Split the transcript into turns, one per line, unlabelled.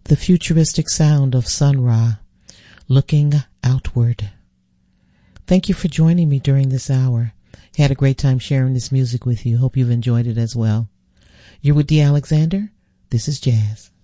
the futuristic sound of Sun Ra, Looking Outward. Thank you for joining me during this hour. Had a great time sharing this music with you. Hope you've enjoyed it as well. You're with Dee Alexander. This is Jazz.